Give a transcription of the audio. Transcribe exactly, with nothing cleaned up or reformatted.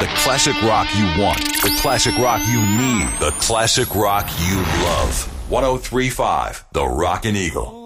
The classic rock you want. The classic rock you need. The classic rock you love. one oh three point five The Rockin' Eagle.